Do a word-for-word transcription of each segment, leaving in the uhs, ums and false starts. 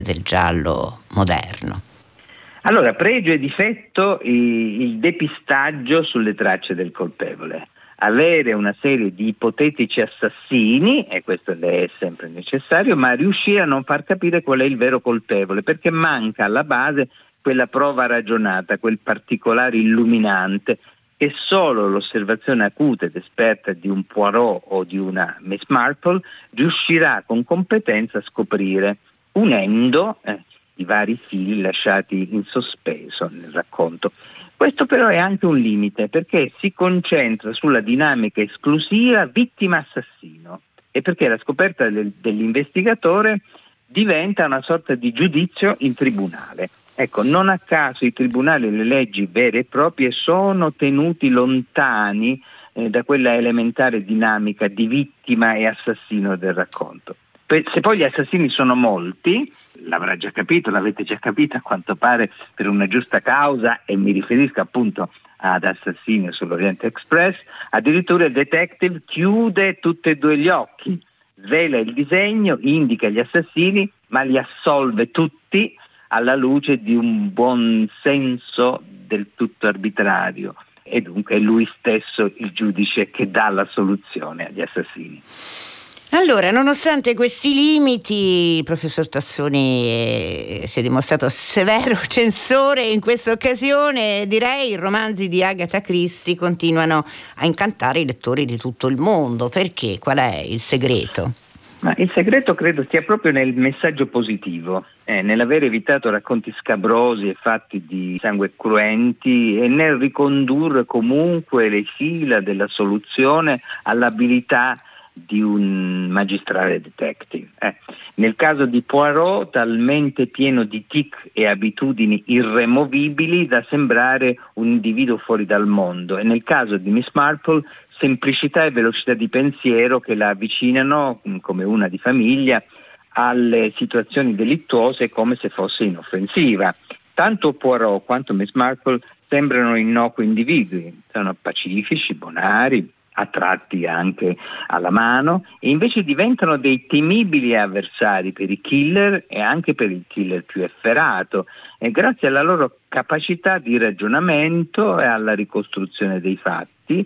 del giallo moderno? Allora, pregio e difetto, il depistaggio sulle tracce del colpevole. Avere una serie di ipotetici assassini, e questo le è sempre necessario, ma riuscire a non far capire qual è il vero colpevole, perché manca alla base quella prova ragionata, quel particolare illuminante che solo l'osservazione acuta ed esperta di un Poirot o di una Miss Marple riuscirà con competenza a scoprire, unendo eh, i vari fili lasciati in sospeso nel racconto. Questo però è anche un limite, perché si concentra sulla dinamica esclusiva vittima-assassino e perché la scoperta del, dell'investigatore diventa una sorta di giudizio in tribunale. Ecco, non a caso i tribunali e le leggi vere e proprie sono tenuti lontani eh, da quella elementare dinamica di vittima e assassino del racconto. Se poi gli assassini sono molti, l'avrà già capito, l'avete già capito a quanto pare per una giusta causa, e mi riferisco appunto ad Assassini sull'Orient Express, addirittura il detective chiude tutti e due gli occhi, svela il disegno, indica gli assassini, ma li assolve tutti alla luce di un buon senso del tutto arbitrario, e dunque è lui stesso il giudice che dà la soluzione agli assassini. Allora, nonostante questi limiti, il professor Tassoni si è dimostrato severo censore in questa occasione. Direi i romanzi di Agatha Christie continuano a incantare i lettori di tutto il mondo. Perché? Qual è il segreto? Ma il segreto credo stia proprio nel messaggio positivo, eh, nell'aver evitato racconti scabrosi e fatti di sangue cruenti e nel ricondurre comunque le fila della soluzione all'abilità di un magistrale detective. Eh. Nel caso di Poirot, talmente pieno di tic e abitudini irremovibili da sembrare un individuo fuori dal mondo, e nel caso di Miss Marple, semplicità e velocità di pensiero che la avvicinano, come una di famiglia, alle situazioni delittuose come se fosse inoffensiva. Tanto Poirot quanto Miss Marple sembrano innocui individui, sono pacifici, bonari, a tratti anche alla mano, e invece diventano dei temibili avversari per i killer e anche per il killer più efferato, e grazie alla loro capacità di ragionamento e alla ricostruzione dei fatti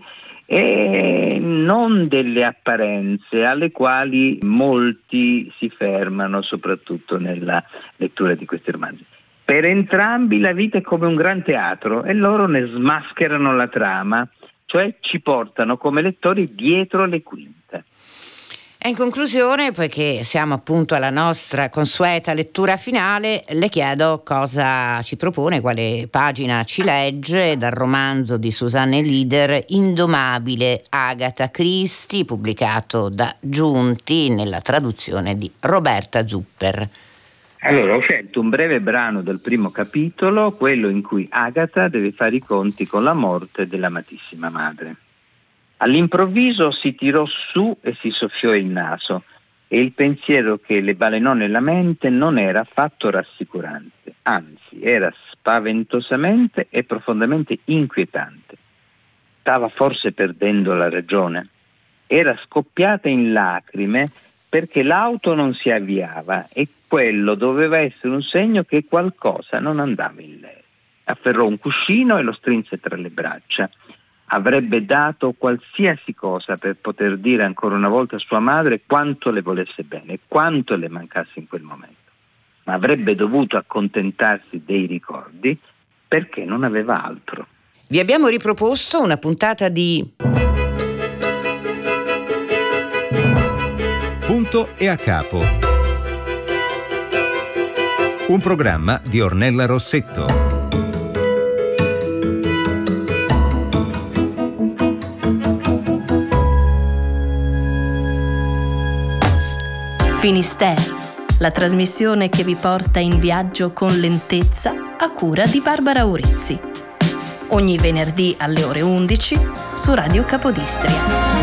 e non delle apparenze alle quali molti si fermano, soprattutto nella lettura di questi romanzi. Per entrambi la vita è come un gran teatro e loro ne smascherano la trama, cioè ci portano come lettori dietro le quinte. E in conclusione, poiché siamo appunto alla nostra consueta lettura finale, le chiedo cosa ci propone, quale pagina ci legge dal romanzo di Susanne Lieder Indomabile Agatha Christie, pubblicato da Giunti nella traduzione di Roberta Zupper. Allora, ho scelto un breve brano del primo capitolo, quello in cui Agatha deve fare i conti con la morte dell'amatissima madre. All'improvviso si tirò su e si soffiò il naso, e il pensiero che le balenò nella mente non era affatto rassicurante, anzi era spaventosamente e profondamente inquietante. Stava forse perdendo la ragione. Era scoppiata in lacrime perché l'auto non si avviava e quello doveva essere un segno che qualcosa non andava in lei. Afferrò un cuscino e lo strinse tra le braccia. Avrebbe dato qualsiasi cosa per poter dire ancora una volta a sua madre quanto le volesse bene, quanto le mancasse in quel momento. Ma avrebbe dovuto accontentarsi dei ricordi perché non aveva altro. Vi abbiamo riproposto una puntata di Punto e a capo. Un programma di Ornella Rossetto. Finisterre, la trasmissione che vi porta in viaggio con lentezza a cura di Barbara Urizzi. Ogni venerdì alle ore undici su Radio Capodistria.